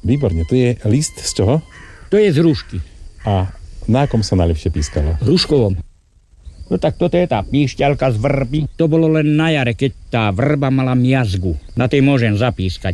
Výborne, tu je list z čoho? To je z rúšky. A na akom sa najlepšie pískalo? Rúškovom. No tak toto je tá píšťalka z vrby. To bolo len na jare, keď tá vrba mala miazgu. Na tej môžem zapískať.